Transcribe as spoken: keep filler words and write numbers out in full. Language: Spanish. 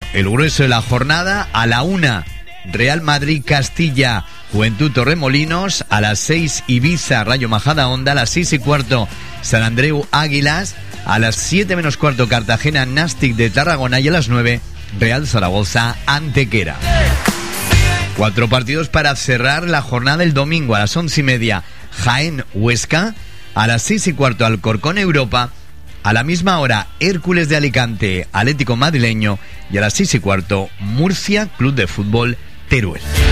el grueso de la jornada. A la una, Real Madrid Castilla, Juventud Torremolinos. A las seis, Ibiza Rayo Majadahonda. A las seis y cuarto, San Andreu Águilas. A las siete menos cuarto, Cartagena Nastic de Tarragona. Y a las nueve, Real Zaragoza Antequera. Cuatro partidos para cerrar la jornada el domingo. A las once y media, Jaén Huesca. A las seis y cuarto, Alcorcón Europa. A la misma hora, Hércules de Alicante Atlético Madrileño. Y a las seis y cuarto, Murcia Club de Fútbol Teruel.